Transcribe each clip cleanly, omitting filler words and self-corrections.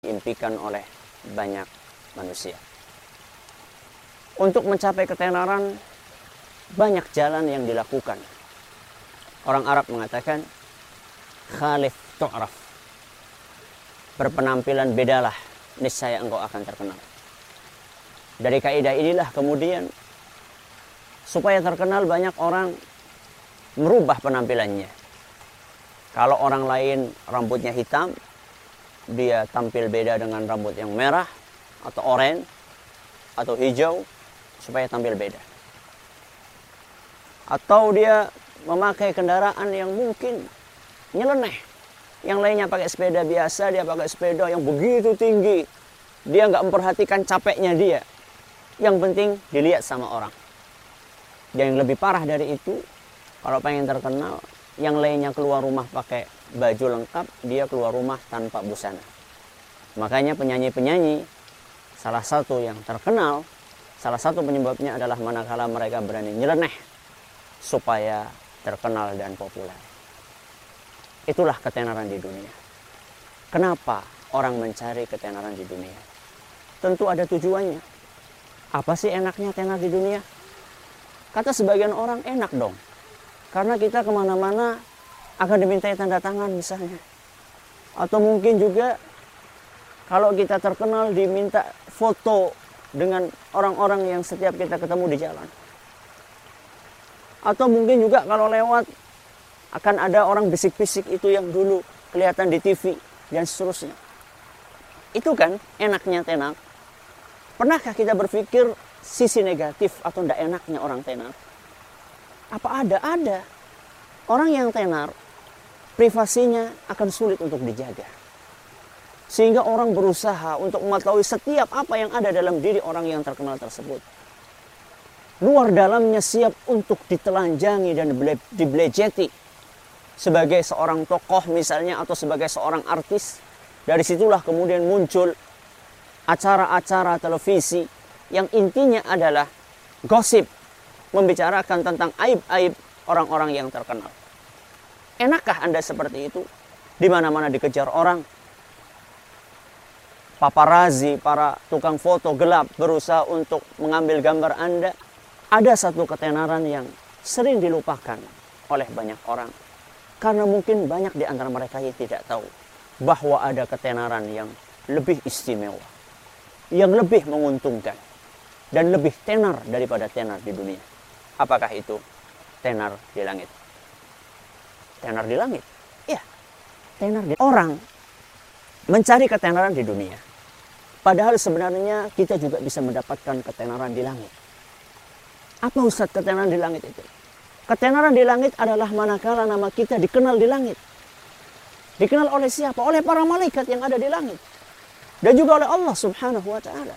diimpikan oleh banyak manusia. Untuk mencapai ketenaran, banyak jalan yang dilakukan. Orang Arab mengatakan, khalif tu'raf. Berpenampilan bedalah, niscaya engkau akan terkenal. Dari kaidah inilah kemudian, supaya terkenal banyak orang merubah penampilannya. Kalau orang lain rambutnya hitam, dia tampil beda dengan rambut yang merah, atau oranye, atau hijau, supaya tampil beda. Atau dia memakai kendaraan yang mungkin nyeleneh. Yang lainnya pakai sepeda biasa, dia pakai sepeda yang begitu tinggi. Dia nggak memperhatikan capeknya dia. Yang penting dilihat sama orang. Dan yang lebih parah dari itu, kalau pengen terkenal, yang lainnya keluar rumah pakai baju lengkap, dia keluar rumah tanpa busana. Makanya penyanyi-penyanyi, salah satu yang terkenal, salah satu penyebabnya adalah manakala mereka berani nyeleneh supaya terkenal dan populer. Itulah ketenaran di dunia. Kenapa orang mencari ketenaran di dunia? Tentu ada tujuannya. Apa sih enaknya tenar di dunia? Kata sebagian orang, enak dong. Karena kita kemana-mana akan dimintai tanda tangan misalnya. Atau mungkin juga kalau kita terkenal diminta foto dengan orang-orang yang setiap kita ketemu di jalan. Atau mungkin juga kalau lewat akan ada orang bisik-bisik itu yang dulu kelihatan di TV dan seterusnya. Itu kan enaknya tenar. Pernahkah kita berpikir sisi negatif atau tidak enaknya orang tenar? Apa ada? Ada. Orang yang tenar, privasinya akan sulit untuk dijaga. Sehingga orang berusaha untuk mengetahui setiap apa yang ada dalam diri orang yang terkenal tersebut. Luar dalamnya siap untuk ditelanjangi dan dibelejeti. Sebagai seorang tokoh misalnya atau sebagai seorang artis. Dari situlah kemudian muncul acara-acara televisi yang intinya adalah gosip. Membicarakan tentang aib-aib orang-orang yang terkenal. Enakkah Anda seperti itu? Di mana-mana dikejar orang. Paparazi, para tukang foto gelap berusaha untuk mengambil gambar Anda. Ada satu ketenaran yang sering dilupakan oleh banyak orang. Karena mungkin banyak di antara mereka yang tidak tahu bahwa ada ketenaran yang lebih istimewa. Yang lebih menguntungkan. Dan lebih tenar daripada tenar di dunia. Apakah itu? Tenar di langit. Tenar di langit? Iya. Tenar di orang mencari ketenaran di dunia. Padahal sebenarnya kita juga bisa mendapatkan ketenaran di langit. Apa Ustaz ketenaran di langit itu? Ketenaran di langit adalah manakala nama kita dikenal di langit. Dikenal oleh siapa? Oleh para malaikat yang ada di langit. Dan juga oleh Allah Subhanahu wa ta'ala.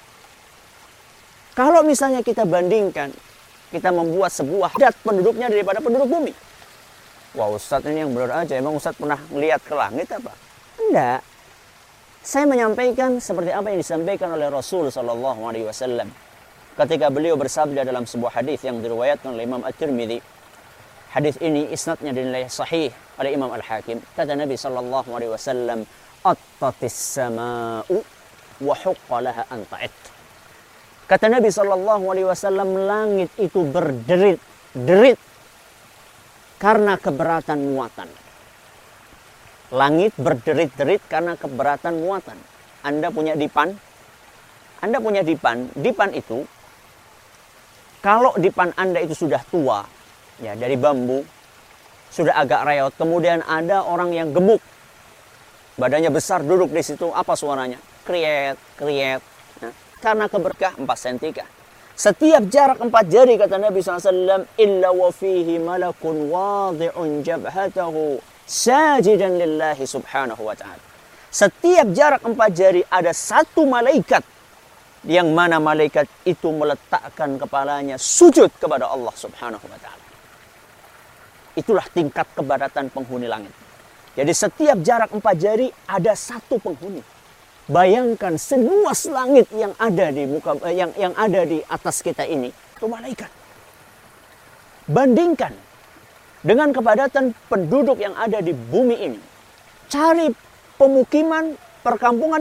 Kalau misalnya kita bandingkan, kita membuat sebuah adat penduduknya daripada penduduk bumi. Wah Ustaz ini yang benar aja. Emang Ustaz pernah melihat ke langit apa? Enggak. Saya menyampaikan seperti apa yang disampaikan oleh Rasul SAW. Ketika beliau bersabda dalam sebuah hadis yang diriwayatkan oleh Imam At-Tirmidzi. Hadis ini isnadnya dinilai sahih oleh Imam Al-Hakim. Kata Nabi SAW, "Attatis sama'u wa huqqa laha an ta'it." Kata Nabi SAW, langit itu berderit-derit karena keberatan muatan. Langit berderit-derit karena keberatan muatan. Anda punya dipan? Anda punya dipan. Dipan itu, kalau dipan Anda itu sudah tua, ya dari bambu, sudah agak reot, kemudian ada orang yang gemuk, badannya besar duduk di situ, apa suaranya? Kriet, kriet. Nah, karena keberkah 4 cm. Setiap jarak 4 jari kata Nabi SAW, illa wa fihi malakun wadi'un jabhatahu sajidan lillahi subhanahu wa ta'ala. Setiap jarak 4 jari ada satu malaikat yang mana malaikat itu meletakkan kepalanya sujud kepada Allah Subhanahu wa ta'ala. Itulah tingkat keberatan penghuni langit. Jadi setiap jarak 4 jari ada satu penghuni. Bayangkan seluas langit yang ada di muka yang ada di atas kita ini, itu malaikat. Bandingkan dengan kepadatan penduduk yang ada di bumi ini. Cari pemukiman, perkampungan